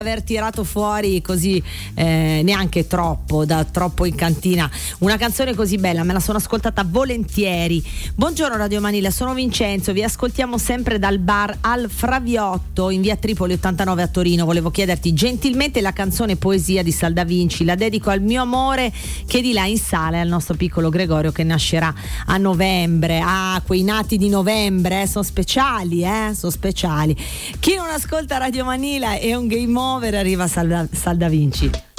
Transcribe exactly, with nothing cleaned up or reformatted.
aver tirato fuori così eh, neanche troppo da troppo in cantina una canzone così bella, me la sono ascoltata volentieri. Buongiorno Radio Manila, sono Vincenzo, vi ascoltiamo sempre dal bar Al Fraviotto in via Tripoli ottantanove a Torino. Volevo chiederti gentilmente la canzone Poesia di Salda Vinci, la dedico al mio amore che di là in sala e al nostro piccolo Gregorio che nascerà a novembre. Ah, quei nati di novembre eh, sono speciali, eh, sono speciali. Chi non ascolta Radio Manila è un game over, arriva Salda, Salda Vinci.